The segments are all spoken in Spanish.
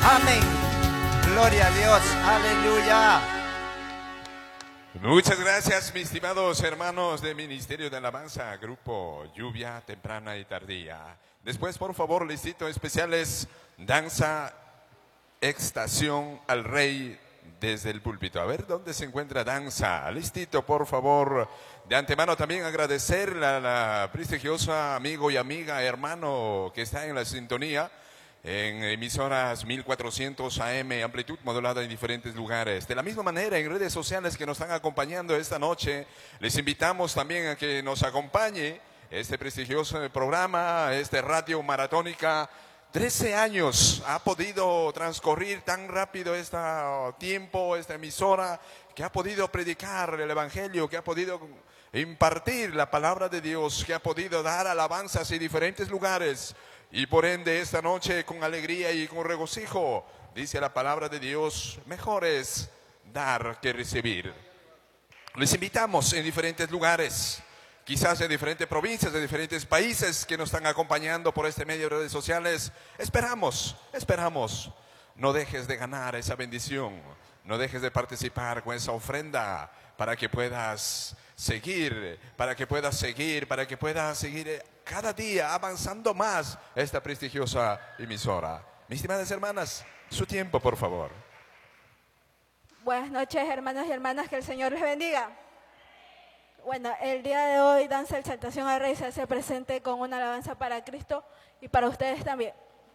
Amén. Gloria a Dios. Aleluya. Muchas gracias, mis estimados hermanos del Ministerio de Alabanza, Grupo Lluvia Temprana y Tardía. Después, por favor, listito especiales, danza, extación al Rey desde el púlpito. A ver, ¿dónde se encuentra danza? Listito, por favor. De antemano también agradecerle a la prestigiosa amigo y amiga, hermano que está en la sintonía, en emisoras 1400 AM, amplitud modulada en diferentes lugares. De la misma manera, en redes sociales que nos están acompañando esta noche, les invitamos también a que nos acompañe este prestigioso programa, este Radio Maratónica. 13 años ha podido transcurrir tan rápido este tiempo, esta emisora, que ha podido predicar el Evangelio, que ha podido impartir la palabra de Dios, que ha podido dar alabanzas en diferentes lugares. Y por ende, esta noche, con alegría y con regocijo, dice la palabra de Dios, mejor es dar que recibir. Les invitamos en diferentes lugares, quizás en diferentes provincias, de diferentes países que nos están acompañando por este medio de redes sociales. Esperamos, no dejes de ganar esa bendición, no dejes de participar con esa ofrenda para que puedas seguir, para que puedas seguir cada día avanzando más esta prestigiosa emisora. Mis estimadas hermanas, su tiempo, por favor. Buenas noches, hermanos y hermanas, que el Señor les bendiga. Bueno, el día de hoy Danza Exaltación al Rey se hace presente con una alabanza para Cristo y para ustedes también.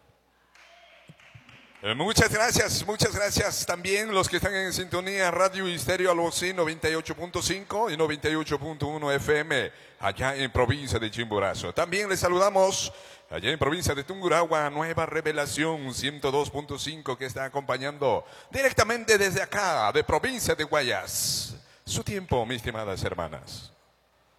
Muchas gracias también los que están en sintonía Radio y Estéreo Albocí 98.5 y 98.1 FM allá en provincia de Chimborazo. También les saludamos allá en provincia de Tungurahua, Nueva Revelación 102.5 que está acompañando directamente desde acá, de provincia de Guayas. Su tiempo, mis estimadas hermanas.